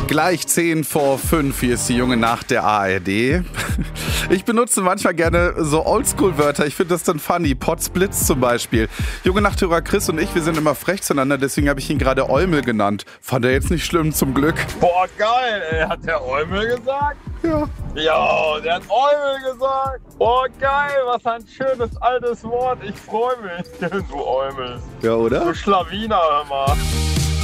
Gleich 10 vor 5, hier ist die junge Nacht der ARD. Ich benutze manchmal gerne so Oldschool-Wörter, ich finde das dann funny. Potsblitz zum Beispiel. Junge Nachthörer Chris und ich, wir sind immer frech zueinander, deswegen habe ich ihn gerade Eumel genannt. Fand er jetzt nicht schlimm, zum Glück. Boah, geil, ey. Hat der Eumel gesagt? Ja. Ja, der hat Eumel gesagt. Boah, geil, was ein schönes altes Wort. Ich freue mich. Du Eumel. Ja, oder? Du Schlawiner, hör mal.